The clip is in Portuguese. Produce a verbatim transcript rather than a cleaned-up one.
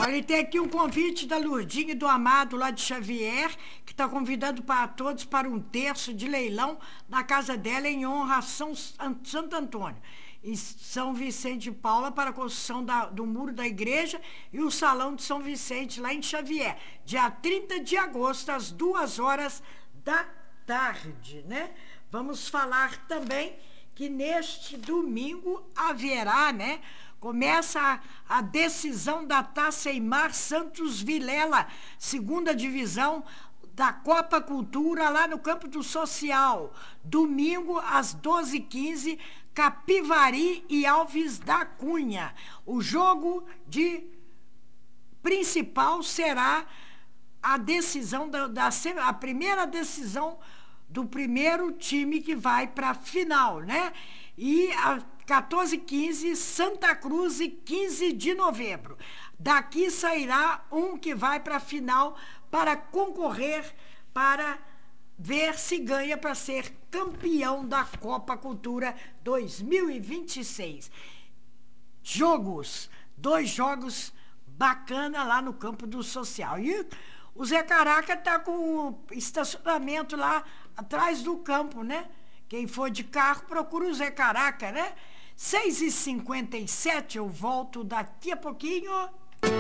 Olha, tem aqui um convite da Lurdinha e do Amado lá de Xavier, que está convidando para todos para um terço de leilão na casa dela em honra a São Santo Antônio. Em São Vicente de Paula, para a construção da, do muro da igreja e o salão de São Vicente, lá em Xavier, dia trinta de agosto, às duas horas da tarde, né? Vamos falar também que neste domingo haverá, né? Começa a, a decisão da Taça Eimar Santos Vilela, segunda divisão da Copa Cultura, lá no Campo do Social. Domingo, às doze e quinze, Capivari e Alves da Cunha. O jogo de principal será a decisão da, da a primeira decisão do primeiro time que vai para a final, né? E a quatorze e quinze, Santa Cruz e quinze de novembro. Daqui sairá um que vai para a final para concorrer, para ver se ganha para ser campeão da Copa Cultura dois mil e vinte e seis. Jogos, dois jogos bacana lá no Campo do Social. E o Zé Caraca tá com o estacionamento lá atrás do campo, né? Quem for de carro, procura o Zé Caraca, né? seis e cinquenta e sete, eu volto daqui a pouquinho.